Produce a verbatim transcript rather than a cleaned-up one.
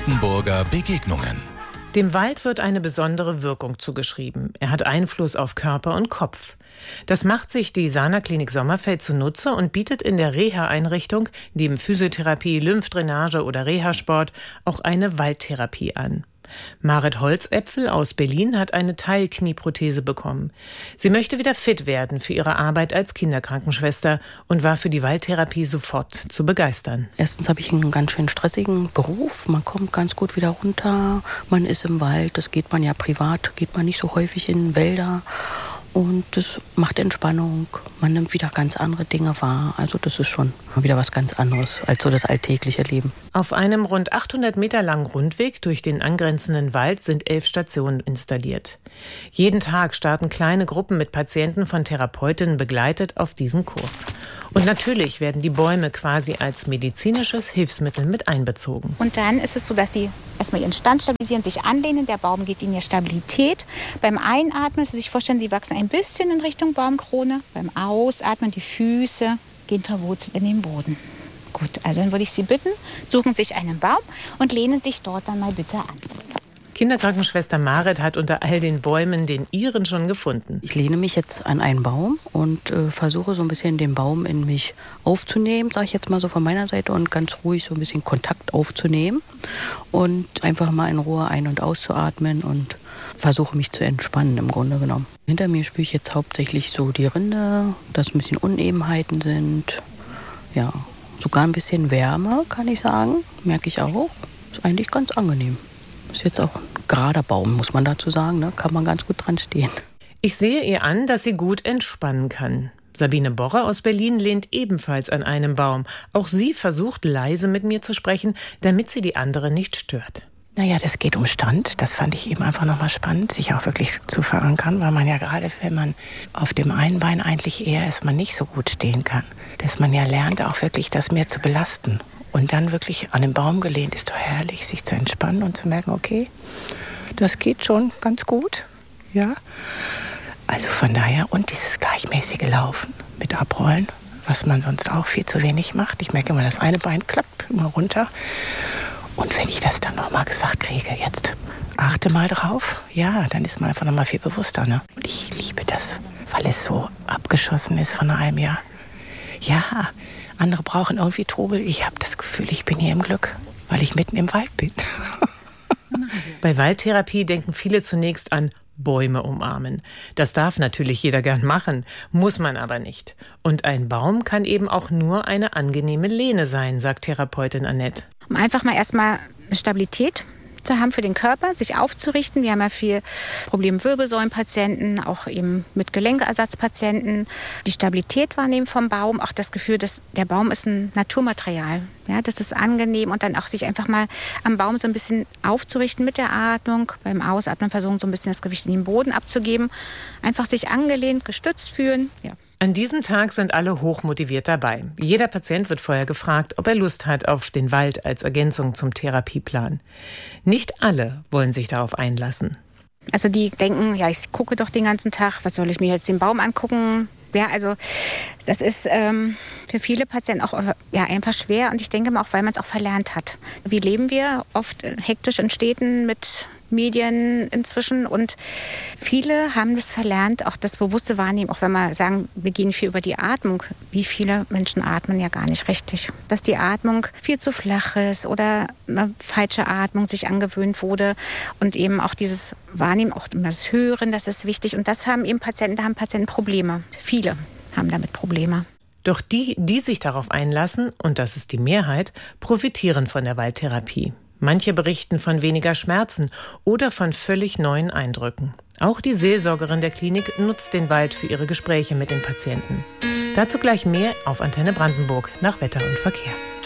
Brandenburger Begegnungen. Dem Wald wird eine besondere Wirkung zugeschrieben. Er hat Einfluss auf Körper und Kopf. Das macht sich die Sana Klinik Sommerfeld zunutze und bietet in der Reha-Einrichtung neben Physiotherapie, Lymphdrainage oder Reha-Sport auch eine Waldtherapie an. Marit Holzäpfel aus Berlin hat eine Teilknieprothese bekommen. Sie möchte wieder fit werden für ihre Arbeit als Kinderkrankenschwester und war für die Waldtherapie sofort zu begeistern. Erstens habe ich einen ganz schön stressigen Beruf. Man kommt ganz gut wieder runter. Man ist im Wald. Das geht man ja privat, geht man nicht so häufig in Wälder. Und das macht Entspannung. Man nimmt wieder ganz andere Dinge wahr. Also das ist schon wieder was ganz anderes als so das alltägliche Leben. Auf einem rund achthundert Meter langen Rundweg durch den angrenzenden Wald sind elf Stationen installiert. Jeden Tag starten kleine Gruppen mit Patienten von Therapeutinnen begleitet auf diesen Kurs. Und natürlich werden die Bäume quasi als medizinisches Hilfsmittel mit einbezogen. Und dann ist es so, dass sie erstmal ihren Stand stabilisieren, sich anlehnen. Der Baum gibt ihnen ja Stabilität. Beim Einatmen, Sie sich vorstellen, sie wachsen ein bisschen in Richtung Baumkrone. Beim Ausatmen, die Füße gehen verwurzelt in den Boden. Gut, also dann würde ich Sie bitten, suchen sich einen Baum und lehnen sich dort dann mal bitte an. Kinderkrankenschwester Marit hat unter all den Bäumen den ihren schon gefunden. Ich lehne mich jetzt an einen Baum und äh, versuche so ein bisschen den Baum in mich aufzunehmen, sage ich jetzt mal so von meiner Seite, und ganz ruhig so ein bisschen Kontakt aufzunehmen und einfach mal in Ruhe ein- und auszuatmen und versuche mich zu entspannen im Grunde genommen. Hinter mir spüre ich jetzt hauptsächlich so die Rinde, dass ein bisschen Unebenheiten sind, ja, sogar ein bisschen Wärme, kann ich sagen, merke ich auch. Ist eigentlich ganz angenehm. Ist jetzt auch ein gerader Baum, muss man dazu sagen, ne? Kann man ganz gut dran stehen. Ich sehe ihr an, dass sie gut entspannen kann. Sabine Borrer aus Berlin lehnt ebenfalls an einem Baum. Auch sie versucht leise mit mir zu sprechen, damit sie die andere nicht stört. Naja, das geht um Stand. Das fand ich eben einfach nochmal spannend, sich auch wirklich zu verankern, weil man ja gerade, wenn man auf dem einen Bein eigentlich eher erstmal nicht so gut stehen kann, dass man ja lernt, auch wirklich das mehr zu belasten. Und dann wirklich an den Baum gelehnt, ist doch herrlich, sich zu entspannen und zu merken, okay, das geht schon ganz gut, ja. Also von daher, und dieses gleichmäßige Laufen mit Abrollen, was man sonst auch viel zu wenig macht. Ich merke immer, das eine Bein klappt immer runter. Und wenn ich das dann nochmal gesagt kriege, jetzt achte mal drauf, ja, dann ist man einfach nochmal viel bewusster, ne? Und ich liebe das, weil es so abgeschossen ist von einem Jahr. Ja, andere brauchen irgendwie Trubel. Ich habe das Gefühl, ich bin hier im Glück, weil ich mitten im Wald bin. Bei Waldtherapie denken viele zunächst an Bäume umarmen. Das darf natürlich jeder gern machen, muss man aber nicht. Und ein Baum kann eben auch nur eine angenehme Lehne sein, sagt Therapeutin Annette. Um einfach mal erstmal eine Stabilität zu haben für den Körper, sich aufzurichten. Wir haben ja viel Probleme Wirbelsäulenpatienten, auch eben mit Gelenkersatzpatienten. Die Stabilität wahrnehmen vom Baum, auch das Gefühl, dass der Baum ist ein Naturmaterial. Ja, das ist angenehm und dann auch sich einfach mal am Baum so ein bisschen aufzurichten mit der Atmung. Beim Ausatmen versuchen so ein bisschen das Gewicht in den Boden abzugeben. Einfach sich angelehnt, gestützt fühlen. Ja. An diesem Tag sind alle hochmotiviert dabei. Jeder Patient wird vorher gefragt, ob er Lust hat auf den Wald als Ergänzung zum Therapieplan. Nicht alle wollen sich darauf einlassen. Also die denken, ja, ich gucke doch den ganzen Tag, was soll ich mir jetzt den Baum angucken? Ja, also das ist ähm, für viele Patienten auch ja, einfach schwer und ich denke mal auch, weil man es auch verlernt hat. Wie leben wir oft hektisch in Städten mit Medien inzwischen und viele haben das verlernt, auch das bewusste Wahrnehmen, auch wenn wir sagen, wir gehen viel über die Atmung. Wie viele Menschen atmen ja gar nicht richtig. Dass die Atmung viel zu flach ist oder eine falsche Atmung sich angewöhnt wurde und eben auch dieses Wahrnehmen, auch das Hören, das ist wichtig und das haben eben Patienten, da haben Patienten Probleme. Viele haben damit Probleme. Doch die, die sich darauf einlassen, und das ist die Mehrheit, profitieren von der Waldtherapie. Manche berichten von weniger Schmerzen oder von völlig neuen Eindrücken. Auch die Seelsorgerin der Klinik nutzt den Wald für ihre Gespräche mit den Patienten. Dazu gleich mehr auf Antenne Brandenburg nach Wetter und Verkehr.